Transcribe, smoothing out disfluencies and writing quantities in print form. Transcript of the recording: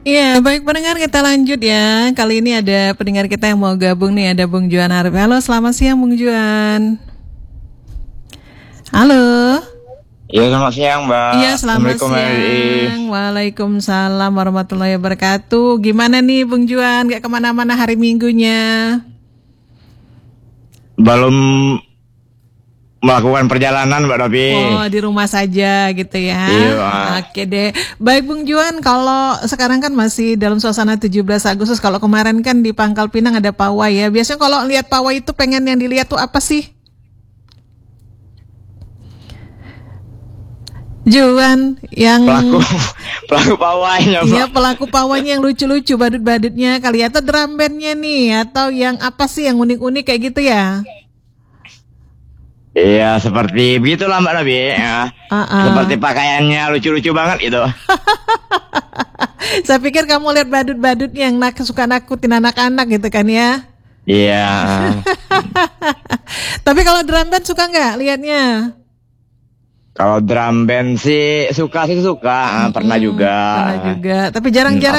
Iya, baik pendengar, kita lanjut ya. Kali ini ada pendengar kita yang mau gabung nih, ada Bung Juan Arif. Halo, selamat siang Bung Juan. Halo. Iya, selamat siang, Mbak. Iya, selamat siang. Waalaikumsalam warahmatullahi wabarakatuh. Gimana nih Bung Juan? Gak kemana-mana hari Minggunya? Belum melakukan perjalanan, Mbak Novi. Oh, di rumah saja gitu ya. Iya. Oke deh. Baik Bung Juan, kalau sekarang kan masih dalam suasana 17 Agustus. Kalau kemarin kan di Pangkal Pinang ada pawai ya. Biasanya kalau lihat pawai itu pengen yang dilihat tuh apa sih? Juan yang pelaku pawainya, Mbak. Iya, pelaku pawainya yang lucu-lucu, badut-badutnya kali ya, atau drum bandnya nih, atau yang apa sih yang unik-unik kayak gitu ya? Iya, seperti begitulah Mbak Novi. Ya. Seperti pakaiannya lucu-lucu banget gitu. Saya pikir kamu lihat badut-badut yang suka nakutin anak-anak gitu kan ya? Iya. Tapi kalau drum band suka nggak liatnya? Kalau drum band sih suka. Pernah juga. Pernah juga, tapi jarang-jarang